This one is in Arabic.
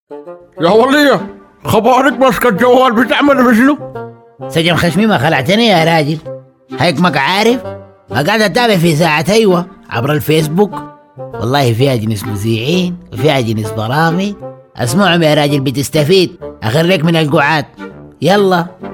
يا ولية، خبارك ماسكة الجوال بتعمل بشنو؟ سجن خشمي ما خلعتني يا راجل. هيك ما عارف، ما قاعد اتابع في ساعة ايوه عبر الفيسبوك. والله فيها جنس مذيعين وفيها جنس برامج، اسمعهم يا راجل بتستفيد. اخريك من القعاد. يلا